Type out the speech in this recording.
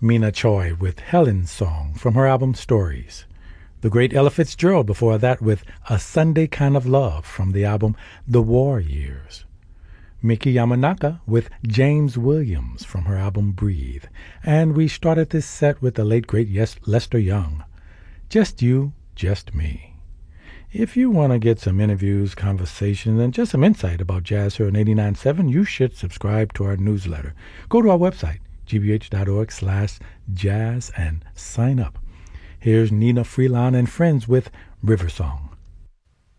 Mina Choi with Helen's Song from her album Stories. The great Ella Fitzgerald before that with A Sunday Kind of Love from the album The War Years. Miki Yamanaka with James Williams from her album Breathe. And we started this set with the late great Lester Young. Just You, Just Me. If you want to get some interviews, conversations, and just some insight about Jazz here on 89.7, you should subscribe to our newsletter. Go to our website, gbh.org/jazz, and sign up. Here's Nina Freelon and Friends with River Song.